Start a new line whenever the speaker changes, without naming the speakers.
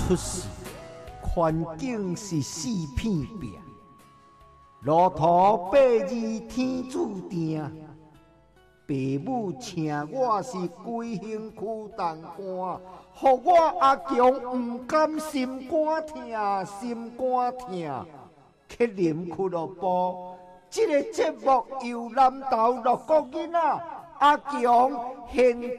出世，环境是四片壁，路途八字天注定。父母请我是规身躯重担，予我阿强不甘心肝疼，心肝疼。去啉俱乐部，这个节目由南投6个囡仔阿强现